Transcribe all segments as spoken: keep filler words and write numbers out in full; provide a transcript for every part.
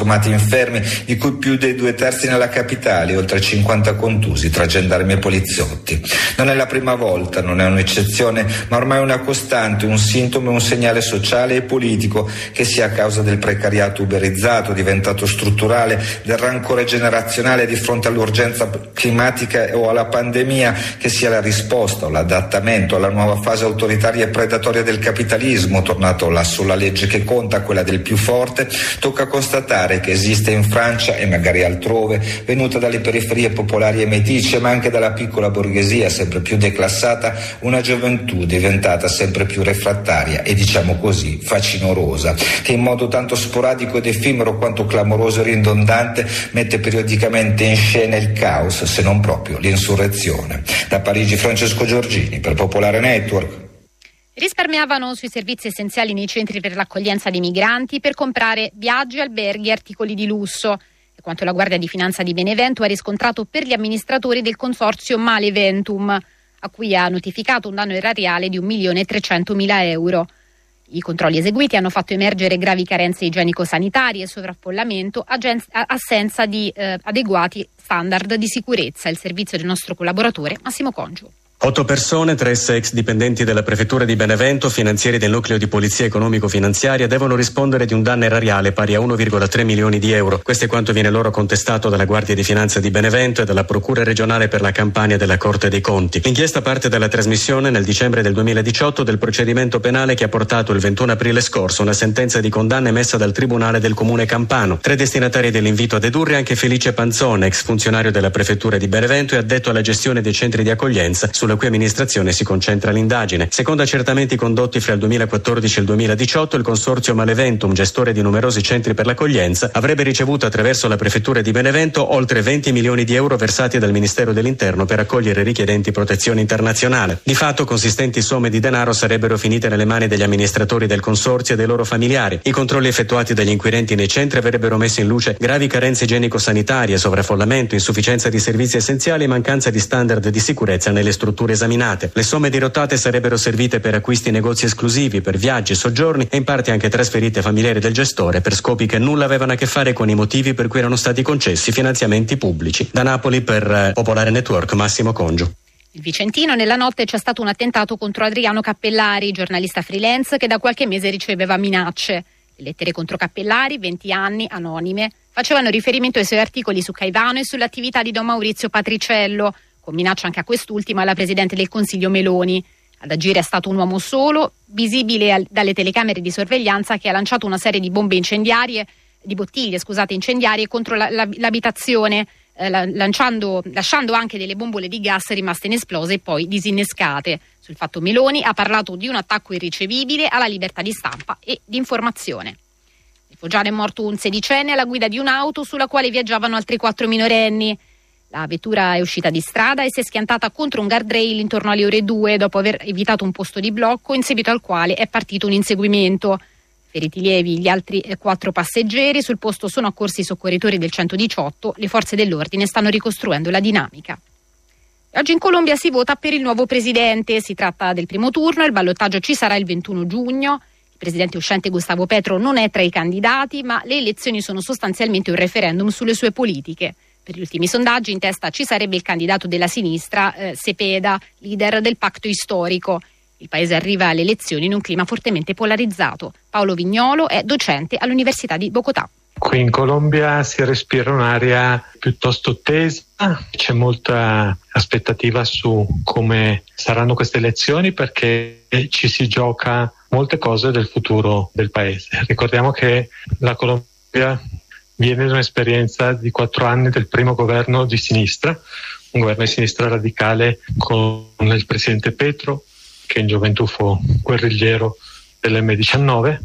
trasformati in fermi, di cui più dei due terzi nella capitale, oltre cinquanta contusi tra gendarmi e poliziotti. Non è la prima volta, non è un'eccezione, ma ormai una costante, un sintomo e un segnale sociale e politico, che sia a causa del precariato uberizzato, diventato strutturale, del rancore generazionale di fronte all'urgenza climatica o alla pandemia, che sia la risposta o l'adattamento alla nuova fase autoritaria e predatoria del capitalismo, tornato la sola legge che conta, quella del più forte. Tocca constatare che esiste in Francia e magari altrove, venuta dalle periferie popolari e meticie, ma anche dalla piccola borghesia sempre più declassata, una gioventù diventata sempre più refrattaria e, diciamo così, facinorosa, che in modo tanto sporadico ed effimero quanto clamoroso e ridondante mette periodicamente in scena il caos, se non proprio l'insurrezione. Da Parigi, Francesco Giorgini per Popolare Network. Risparmiavano sui servizi essenziali nei centri per l'accoglienza dei migranti per comprare viaggi, alberghi e articoli di lusso. È quanto la Guardia di Finanza di Benevento ha riscontrato per gli amministratori del consorzio Maleventum, a cui ha notificato un danno erariale di un milione e trecentomila euro. I controlli eseguiti hanno fatto emergere gravi carenze igienico-sanitarie, sovraffollamento, agen- assenza di eh, adeguati standard di sicurezza. Il servizio del nostro collaboratore Massimo Congio. Otto persone, tre ex dipendenti della prefettura di Benevento, finanzieri del nucleo di polizia economico-finanziaria, devono rispondere di un danno erariale pari a uno virgola tre milioni di euro. Questo è quanto viene loro contestato dalla Guardia di Finanza di Benevento e dalla Procura regionale per la Campania della Corte dei Conti. L'inchiesta parte dalla trasmissione nel dicembre del duemiladiciotto del procedimento penale che ha portato il ventuno aprile scorso una sentenza di condanna emessa dal Tribunale del Comune Campano. Tre destinatari dell'invito a dedurre anche Felice Panzone, ex funzionario della prefettura di Benevento e addetto alla gestione dei centri di accoglienza, sulla cui amministrazione si concentra l'indagine. Secondo accertamenti condotti fra il duemilaquattordici e il duemiladiciotto, il consorzio Maleventum, gestore di numerosi centri per l'accoglienza, avrebbe ricevuto attraverso la prefettura di Benevento oltre venti milioni di euro versati dal Ministero dell'Interno per accogliere richiedenti protezione internazionale. Di fatto, consistenti somme di denaro sarebbero finite nelle mani degli amministratori del consorzio e dei loro familiari. I controlli effettuati dagli inquirenti nei centri avrebbero messo in luce gravi carenze igienico-sanitarie, sovraffollamento, insufficienza di servizi essenziali e mancanza di standard di sicurezza nelle strutture esaminate. Le somme dirottate sarebbero servite per acquisti in negozi esclusivi, per viaggi, soggiorni e in parte anche trasferite ai familiari del gestore per scopi che nulla avevano a che fare con i motivi per cui erano stati concessi finanziamenti pubblici. Da Napoli per eh, Popolare Network, Massimo Congio. Il Vicentino, nella notte c'è stato un attentato contro Adriano Cappellari, giornalista freelance che da qualche mese riceveva minacce. Le lettere contro Cappellari, venti anni, anonime, facevano riferimento ai suoi articoli su Caivano e sull'attività di Don Maurizio Patriciello, con minaccia anche a quest'ultimo alla Presidente del Consiglio Meloni. Ad agire è stato un uomo solo, visibile al, dalle telecamere di sorveglianza, che ha lanciato una serie di bombe incendiarie, di bottiglie scusate, incendiarie contro la, la, l'abitazione, eh, la, lanciando, lasciando anche delle bombole di gas rimaste inesplose e poi disinnescate. Sul fatto Meloni ha parlato di un attacco irricevibile alla libertà di stampa e di informazione. Nel Foggiano è morto un sedicenne alla guida di un'auto sulla quale viaggiavano altri quattro minorenni. La vettura è uscita di strada e si è schiantata contro un guardrail intorno alle ore due dopo aver evitato un posto di blocco, in seguito al quale è partito un inseguimento. Feriti lievi gli altri quattro passeggeri. Sul posto sono accorsi i soccorritori del centodiciotto. Le forze dell'ordine stanno ricostruendo la dinamica. Oggi in Colombia si vota per il nuovo presidente. Si tratta del primo turno, il ballottaggio ci sarà il ventuno giugno. Il presidente uscente Gustavo Petro non è tra i candidati, ma le elezioni sono sostanzialmente un referendum sulle sue politiche. Per gli ultimi sondaggi in testa ci sarebbe il candidato della sinistra, eh, Cepeda, leader del Pacto Storico. Il paese arriva alle elezioni in un clima fortemente polarizzato. Paolo Vignolo è docente all'Università di Bogotà. Qui in Colombia si respira un'aria piuttosto tesa, c'è molta aspettativa su come saranno queste elezioni perché ci si gioca molte cose del futuro del paese. Ricordiamo che la Colombia viene da un'esperienza di quattro anni del primo governo di sinistra, un governo di sinistra radicale con il presidente Petro, che in gioventù fu guerrigliero dell'emme diciannove,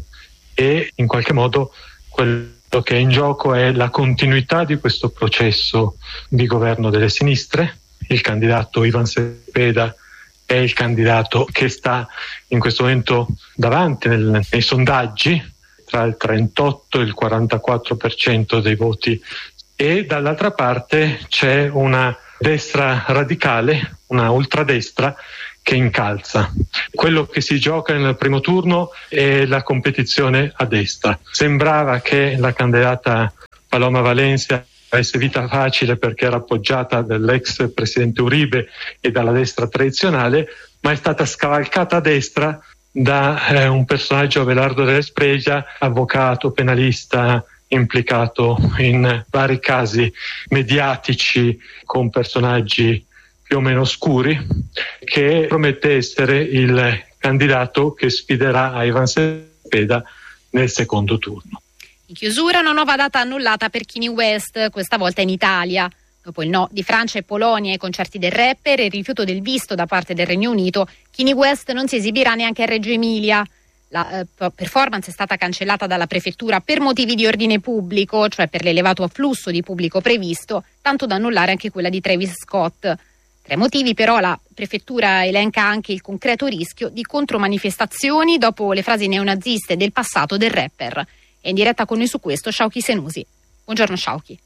e in qualche modo quello che è in gioco è la continuità di questo processo di governo delle sinistre. Il candidato Ivan Cepeda è il candidato che sta in questo momento davanti nel, nei sondaggi, tra il trentotto e il quarantaquattro per cento dei voti, e dall'altra parte c'è una destra radicale, una ultradestra, che incalza. Quello che si gioca nel primo turno è la competizione a destra. Sembrava che la candidata Paloma Valencia avesse vita facile perché era appoggiata dall'ex presidente Uribe e dalla destra tradizionale, ma è stata scavalcata a destra da eh, un personaggio, Abelardo Della Espriella, avvocato, penalista, implicato in vari casi mediatici con personaggi più o meno oscuri, che promette essere il candidato che sfiderà Ivan Cepeda nel secondo turno. In chiusura una nuova data annullata per Kanye West, questa volta in Italia. Dopo il no di Francia e Polonia ai concerti del rapper e il rifiuto del visto da parte del Regno Unito, Kanye West non si esibirà neanche a Reggio Emilia. La eh, performance è stata cancellata dalla prefettura per motivi di ordine pubblico, cioè per l'elevato afflusso di pubblico previsto, tanto da annullare anche quella di Travis Scott. Tra i motivi però la prefettura elenca anche il concreto rischio di contromanifestazioni dopo le frasi neonaziste del passato del rapper. È in diretta con noi su questo Shauki Senusi. Buongiorno Shauki.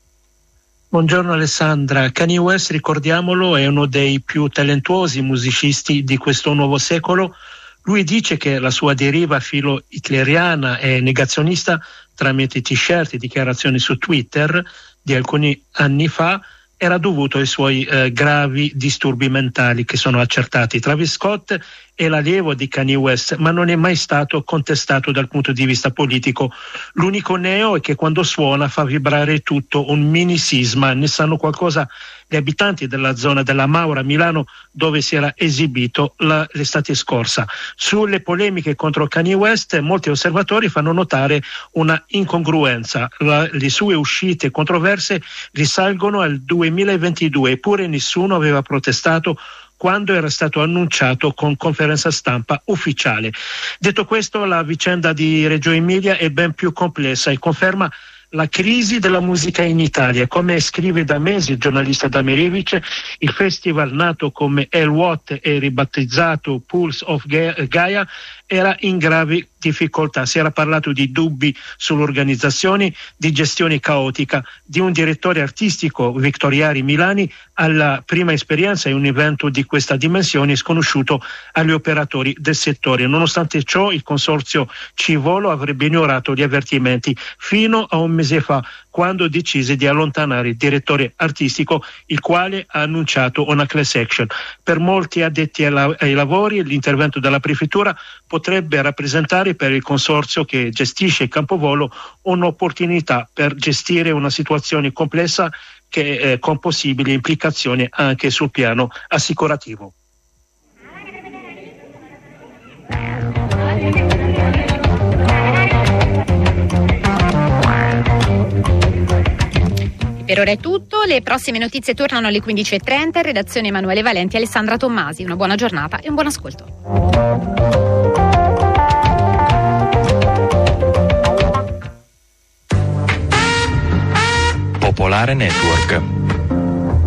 Buongiorno Alessandra. Kanye West, ricordiamolo, è uno dei più talentuosi musicisti di questo nuovo secolo. Lui dice che la sua deriva filo hitleriana e negazionista tramite t-shirt e dichiarazioni su Twitter di alcuni anni fa era dovuto ai suoi eh, gravi disturbi mentali che sono accertati. Travis Scott è l'allievo di Kanye West, ma non è mai stato contestato dal punto di vista politico. L'unico neo è che quando suona fa vibrare tutto, un mini sisma. Ne sanno qualcosa gli abitanti della zona della Maura, Milano, dove si era esibito la, l'estate scorsa. Sulle polemiche contro Kanye West, molti osservatori fanno notare una incongruenza. La, le sue uscite controverse risalgono al duemilaventidue, eppure nessuno aveva protestato quando era stato annunciato con conferenza stampa ufficiale. Detto questo, la vicenda di Reggio Emilia è ben più complessa e conferma la crisi della musica in Italia. Come scrive da mesi il giornalista Damerevic, il festival nato come El What e ribattezzato Pulse of Gaia era in gravi difficoltà. Si era parlato di dubbi sull'organizzazione, di gestione caotica, di un direttore artistico, Victoriari Milani, alla prima esperienza in un evento di questa dimensione sconosciuto agli operatori del settore. Nonostante ciò, il consorzio Civolo avrebbe ignorato gli avvertimenti fino a un mese fa, quando decise di allontanare il direttore artistico, il quale ha annunciato una class action. Per molti addetti ai lavori, l'intervento della prefettura potrebbe rappresentare per il consorzio che gestisce il Campovolo un'opportunità per gestire una situazione complessa che eh, con possibili implicazioni anche sul piano assicurativo. Per ora è tutto, le prossime notizie tornano alle quindici e trenta, in redazione Emanuele Valenti e Alessandra Tommasi. Una buona giornata e un buon ascolto. Popolare Network.